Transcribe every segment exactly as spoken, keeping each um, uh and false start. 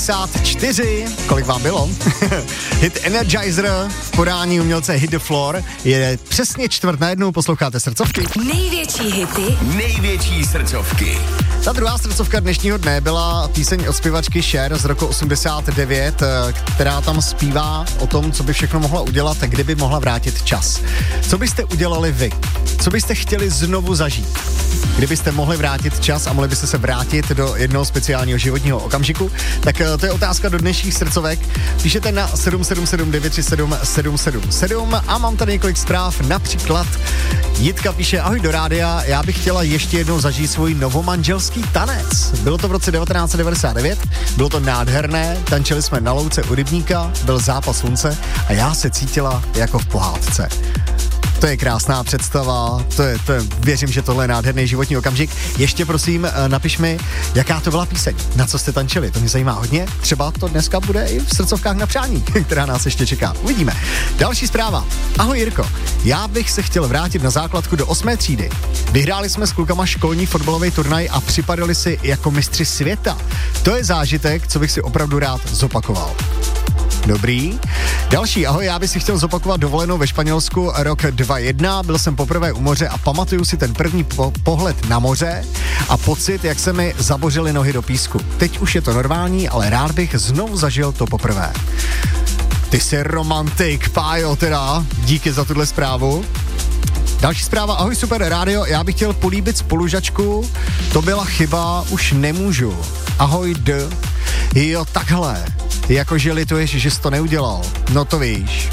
čtyři, kolik vám bylo? Hit Energizer v podání umělce Hit the Floor je přesně čtvrt na jednu, posloucháte srdcovky. Největší hity, největší srdcovky. Ta druhá srdcovka dnešního dne byla píseň od zpěvačky Cher z roku osmdesát devět, která tam zpívá o tom, co by všechno mohla udělat, kdyby mohla vrátit čas. Co byste udělali vy? Co byste chtěli znovu zažít? Kdybyste mohli vrátit čas a mohli byste se vrátit do jednoho speciálního životního okamžiku, tak to je otázka do dnešních srdcovek. Píšete na sedm sedm sedm devět tři sedm sedm sedm sedm a mám tady několik zpráv, například Jitka píše: ahoj do rádia, já bych chtěla ještě jednou zažít svůj novomanželský tanec. Bylo to v roce devatenáct set devadesát devět, bylo to nádherné, tančili jsme na louce u rybníka, byl západ slunce a já se cítila jako v pohádce. To je krásná představa, to je, to je, věřím, že tohle je nádherný životní okamžik. Ještě prosím, napiš mi, jaká to byla píseň, na co jste tančili, to mě zajímá hodně. Třeba to dneska bude i v srdcovkách na přání, která nás ještě čeká. Uvidíme. Další zpráva. Ahoj Jirko, já bych se chtěl vrátit na základku do osmé třídy. Vyhráli jsme s klukama školní fotbalový turnaj a připadali si jako mistři světa. To je zážitek, co bych si opravdu rád zopakoval. Dobrý. Další, ahoj, já bych si chtěl zopakovat dovolenou ve Španělsku rok dva jedna, byl jsem poprvé u moře a pamatuju si ten první po- pohled na moře a pocit, jak se mi zabořily nohy do písku. Teď už je to normální, ale rád bych znovu zažil to poprvé. Ty jsi romantik, Pájo, teda, díky za tuhle zprávu. Další zpráva, ahoj super rádio, já bych chtěl políbit spolužačku, to byla chyba, už nemůžu. Ahoj D. Jo, takhle. Jakože lituješ, že jsi to neudělal. No to víš.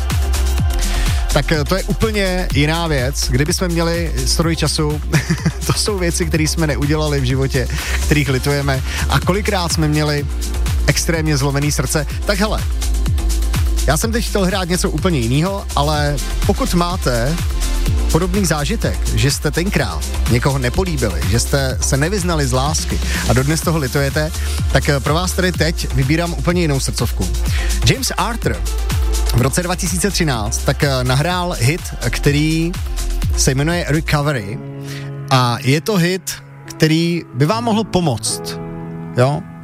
Tak to je úplně jiná věc. Kdybychom měli stroj času, to jsou věci, které jsme neudělali v životě, kterých litujeme. A kolikrát jsme měli extrémně zlomený srdce. Tak hele, já jsem teď chtěl hrát něco úplně jiného, ale pokud máte podobný zážitek, že jste tenkrát někoho nepolíbili, že jste se nevyznali z lásky a dodnes toho litujete, tak pro vás tady teď vybírám úplně jinou srdcovku. James Arthur v roce dva tisíce třináct tak nahrál hit, který se jmenuje Recovery a je to hit, který by vám mohl pomoct, jo?